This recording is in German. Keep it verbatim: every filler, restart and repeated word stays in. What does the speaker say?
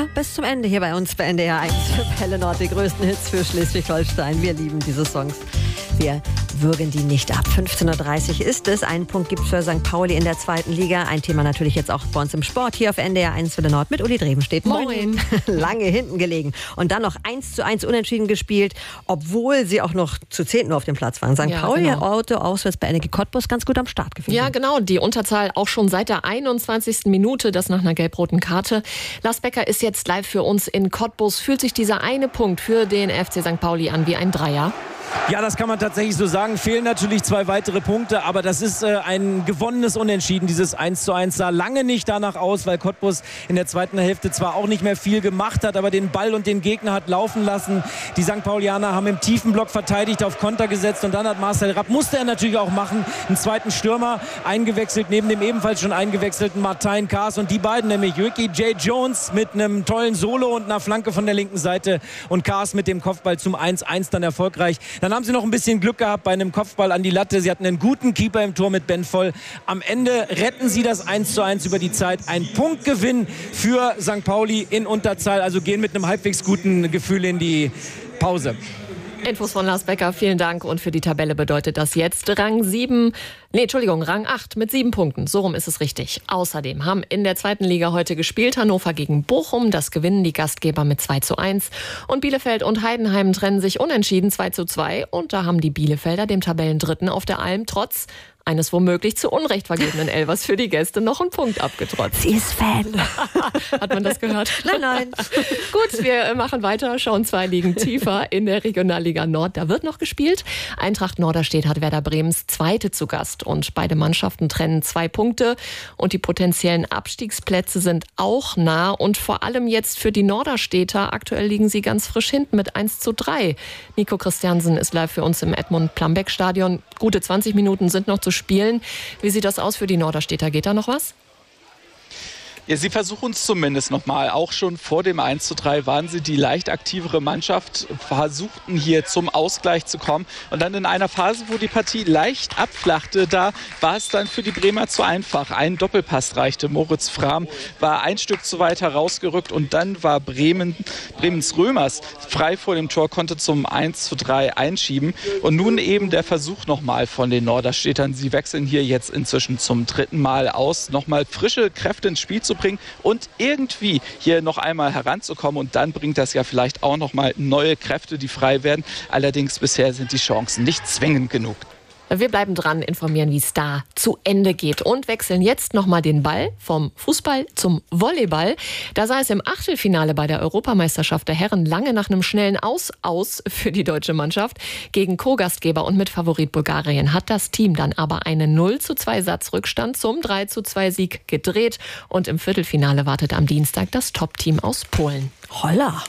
Ja, bis zum Ende hier bei uns bei N D R eins. Welle Nord, die größten Hits für Schleswig-Holstein. Wir lieben diese Songs. Wir würgen die nicht ab. fünfzehn Uhr dreißig ist es. Einen Punkt gibt es für Sankt Pauli in der zweiten Liga. Ein Thema natürlich jetzt auch bei uns im Sport. Hier auf N D R eins Welle Nord mit Uli Drevenstedt. Moin. Lange hinten gelegen. Und dann noch eins zu eins unentschieden gespielt, obwohl sie auch noch zu zehn nur auf dem Platz waren. Sankt Ja, Pauli, genau. Auto auswärts bei N G Cottbus ganz gut am Start gewesen. Ja, genau. Die Unterzahl auch schon seit der einundzwanzigsten Minute, das nach einer gelb-roten Karte. Lars Becker ist jetzt live für uns in Cottbus. Fühlt sich dieser eine Punkt für den F C Sankt Pauli an wie ein Dreier? Ja, das kann man tatsächlich so sagen. Fehlen natürlich zwei weitere Punkte, aber das ist äh, ein gewonnenes Unentschieden. Dieses eins zu eins sah lange nicht danach aus, weil Cottbus in der zweiten Hälfte zwar auch nicht mehr viel gemacht hat, aber den Ball und den Gegner hat laufen lassen. Die Sankt Paulianer haben im tiefen Block verteidigt, auf Konter gesetzt und dann hat Marcel Rapp, musste er natürlich auch machen, einen zweiten Stürmer eingewechselt, neben dem ebenfalls schon eingewechselten Martin Kaas, und die beiden, nämlich Ricky J. Jones mit einem tollen Solo und einer Flanke von der linken Seite und Kaas mit dem Kopfball zum eins eins dann erfolgreich. Dann haben sie noch ein bisschen Glück gehabt bei einem Kopfball an die Latte. Sie hatten einen guten Keeper im Tor mit Ben Voll. Am Ende retten sie das eins zu eins über die Zeit. Ein Punktgewinn für Sankt Pauli in Unterzahl. Also gehen mit einem halbwegs guten Gefühl in die Pause. Infos von Lars Becker, vielen Dank. Und für die Tabelle bedeutet das jetzt Rang sieben, nee, Entschuldigung, Rang acht mit sieben Punkten. So rum ist es richtig. Außerdem haben in der zweiten Liga heute gespielt Hannover gegen Bochum. Das gewinnen die Gastgeber mit zwei zu eins. Und Bielefeld und Heidenheim trennen sich unentschieden zwei zu zwei. Und da haben die Bielefelder dem Tabellendritten auf der Alm trotz eines womöglich zu Unrecht vergebenen Elfers für die Gäste noch einen Punkt abgetrotzt. Sie ist Fan. Hat man das gehört? Nein, nein. Gut, wir machen weiter, schauen zwei Ligen tiefer in der Regionalliga Nord. Da wird noch gespielt. Eintracht Norderstedt hat Werder Bremens Zweite zu Gast. Und beide Mannschaften trennen zwei Punkte. Und die potenziellen Abstiegsplätze sind auch nah. Und vor allem jetzt für die Norderstädter. Aktuell liegen sie ganz frisch hinten mit eins zu drei. Nico Christiansen ist live für uns im Edmund-Plambeck-Stadion. Gute zwanzig Minuten sind noch zu spielen. Wie sieht das aus für die Norderstädter? Geht da noch was? Ja, sie versuchen es zumindest nochmal. Auch schon vor dem eins zu drei waren sie die leicht aktivere Mannschaft, versuchten hier zum Ausgleich zu kommen. Und dann in einer Phase, wo die Partie leicht abflachte, da war es dann für die Bremer zu einfach. Ein Doppelpass reichte. Moritz Frahm war ein Stück zu weit herausgerückt und dann war Bremen, Bremens Römers frei vor dem Tor, konnte zum eins zu drei einschieben. Und nun eben der Versuch nochmal von den Norderstädtern. Sie wechseln hier jetzt inzwischen zum dritten Mal aus, nochmal frische Kräfte ins Spiel zu bringen und irgendwie hier noch einmal heranzukommen, und dann bringt das ja vielleicht auch noch mal neue Kräfte, die frei werden. Allerdings bisher sind die Chancen nicht zwingend genug. Wir bleiben dran, informieren, wie es da zu Ende geht und wechseln jetzt nochmal den Ball vom Fußball zum Volleyball. Da sah es im Achtelfinale bei der Europameisterschaft der Herren lange nach einem schnellen Aus aus für die deutsche Mannschaft. Gegen Co-Gastgeber und Mitfavorit Bulgarien hat das Team dann aber einen null zu zwei Satzrückstand zum drei zu zwei Sieg gedreht. Und im Viertelfinale wartet am Dienstag das Top-Team aus Polen. Holla.